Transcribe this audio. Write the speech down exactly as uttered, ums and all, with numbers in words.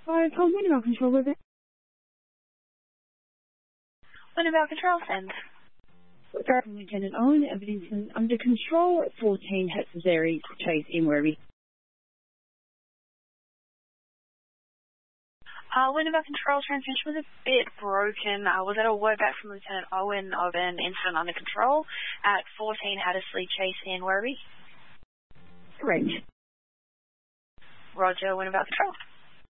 five, hold Wintervale Control with it. Wintervale Control, send. Driving Lieutenant Owen, Evanston under control at fourteen Hatzazeri Chase in Werribee. Uh, Wintervale Control, transmission was a bit broken. I uh, was at a word back from Lieutenant Owen of an incident under control at fourteen Hattersley Chase in Werribee. Correct. Roger, Wintervale Control.